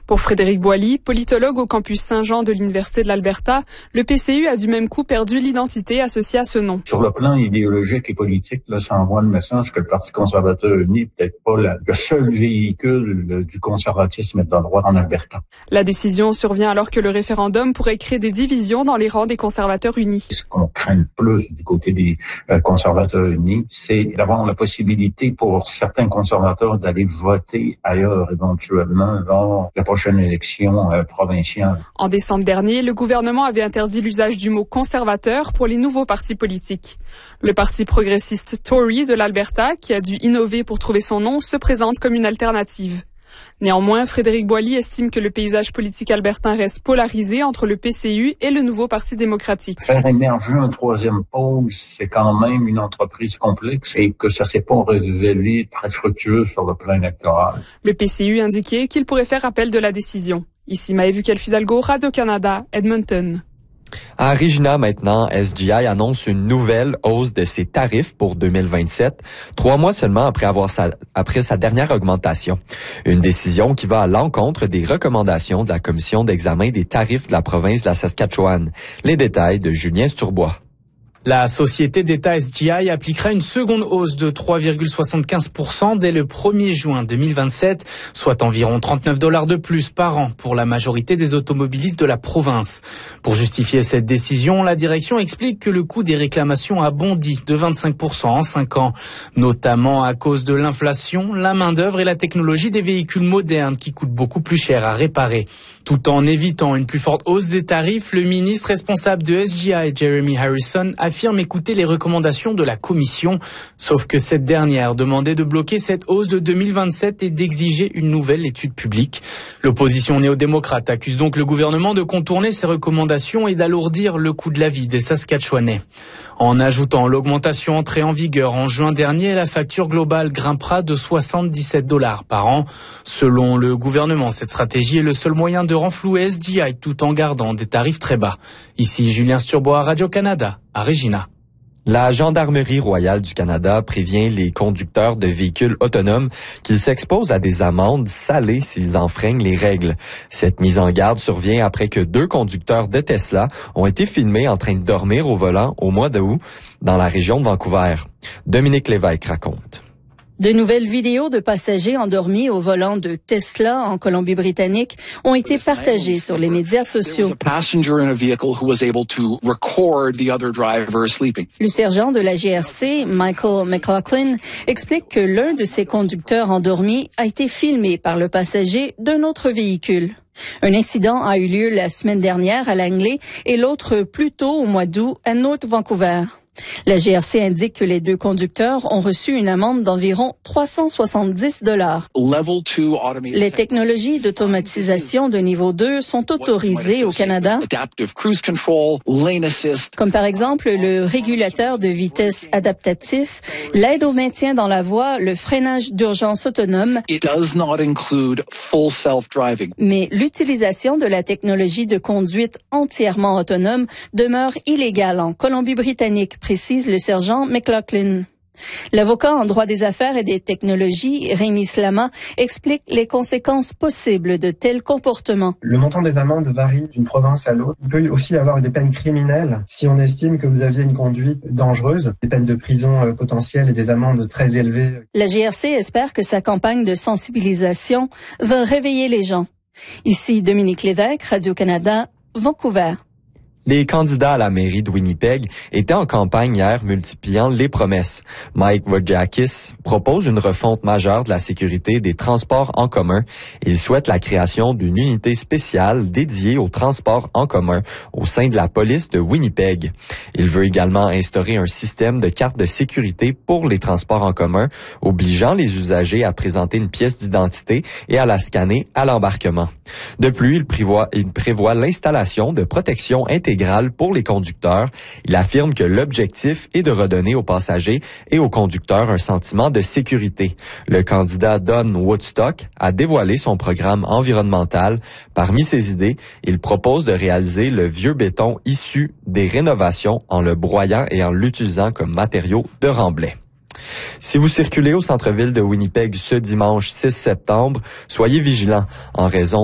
Pour Frédéric Boilly, politologue au campus Saint-Jean de l'Université de l'Alberta, le PCU a du même coup perdu l'identité associée à ce nom. Sur le plan idéologique et politique, là, ça envoie le message que le Parti conservateur uni n'est peut-être pas le seul véhicule du conservatisme de droite en Alberta. La décision survient alors que le référendum pourrait créer des divisions dans les rangs des conservateurs unis. Ce qu'on craint le plus du côté des conservateurs unis, c'est d'avoir la possibilité pour certains conservateurs d'aller voter ailleurs éventuellement lors de la prochaine élection provinciale. En décembre dernier, le gouvernement avait interdit l'usage du mot conservateur pour les nouveaux partis politiques. Le parti progressiste Tory de l'Alberta, qui a dû innover pour trouver son nom, se présente comme une alternative. Néanmoins, Frédéric Boilly estime que le paysage politique albertain reste polarisé entre le PCU et le nouveau Parti démocratique. Faire émerger un troisième pôle, c'est quand même une entreprise complexe et que ça s'est pas révélé très fructueux sur le plan électoral. Le PCU indiquait qu'il pourrait faire appel de la décision. Ici Maëvu Fidalgo, Radio-Canada, Edmonton. À Regina maintenant, SGI annonce une nouvelle hausse de ses tarifs pour 2027, 3 mois seulement après sa dernière augmentation. Une décision qui va à l'encontre des recommandations de la Commission d'examen des tarifs de la province de la Saskatchewan. Les détails de Julien Sturbois. La société d'État SGI appliquera une seconde hausse de 3,75% dès le 1er juin 2027, soit environ $39 de plus par an pour la majorité des automobilistes de la province. Pour justifier cette décision, la direction explique que le coût des réclamations a bondi de 25% en 5 ans, notamment à cause de l'inflation, la main-d'œuvre et la technologie des véhicules modernes qui coûtent beaucoup plus cher à réparer. Tout en évitant une plus forte hausse des tarifs, le ministre responsable de SGI, Jeremy Harrison, affirme écouter les recommandations de la Commission, sauf que cette dernière demandait de bloquer cette hausse de 2027 et d'exiger une nouvelle étude publique. L'opposition néo-démocrate accuse donc le gouvernement de contourner ces recommandations et d'alourdir le coût de la vie des Saskatchewanais. En ajoutant l'augmentation entrée en vigueur en juin dernier, la facture globale grimpera de $77 par an. Selon le gouvernement, cette stratégie est le seul moyen de renflouer SGI tout en gardant des tarifs très bas. Ici Julien Sturbois, Radio-Canada, à Regina. La Gendarmerie royale du Canada prévient les conducteurs de véhicules autonomes qu'ils s'exposent à des amendes salées s'ils enfreignent les règles. Cette mise en garde survient après que 2 conducteurs de Tesla ont été filmés en train de dormir au volant au mois d'août dans la région de Vancouver. Dominique Lévesque raconte. De nouvelles vidéos de passagers endormis au volant de Tesla en Colombie-Britannique ont été partagées sur les médias sociaux. Le sergent de la GRC, Michael McLaughlin, explique que l'un de ses conducteurs endormis a été filmé par le passager d'un autre véhicule. Un incident a eu lieu la semaine dernière à Langley et l'autre plus tôt au mois d'août à North Vancouver. La GRC indique que les 2 conducteurs ont reçu une amende d'environ $370. Les technologies d'automatisation de niveau 2 sont autorisées au Canada, comme par exemple le régulateur de vitesse adaptatif, l'aide au maintien dans la voie, le freinage d'urgence autonome, mais l'utilisation de la technologie de conduite entièrement autonome demeure illégale en Colombie-Britannique, précise le sergent McLaughlin. L'avocat en droit des affaires et des technologies, Rémi Slama, explique les conséquences possibles de tels comportements. Le montant des amendes varie d'une province à l'autre. Il peut aussi y avoir des peines criminelles si on estime que vous aviez une conduite dangereuse, des peines de prison potentielles et des amendes très élevées. La GRC espère que sa campagne de sensibilisation va réveiller les gens. Ici Dominique Lévesque, Radio-Canada, Vancouver. Les candidats à la mairie de Winnipeg étaient en campagne hier multipliant les promesses. Mike Voudjakis propose une refonte majeure de la sécurité des transports en commun. Il souhaite la création d'une unité spéciale dédiée aux transports en commun au sein de la police de Winnipeg. Il veut également instaurer un système de carte de sécurité pour les transports en commun, obligeant les usagers à présenter une pièce d'identité et à la scanner à l'embarquement. De plus, il prévoit l'installation de protection intégrale pour les conducteurs. Il affirme que l'objectif est de redonner aux passagers et aux conducteurs un sentiment de sécurité. Le candidat Don Woodstock a dévoilé son programme environnemental. Parmi ses idées, il propose de réaliser le vieux béton issu des rénovations en le broyant et en l'utilisant comme matériau de remblai. Si vous circulez au centre-ville de Winnipeg ce dimanche 6 septembre, soyez vigilants en raison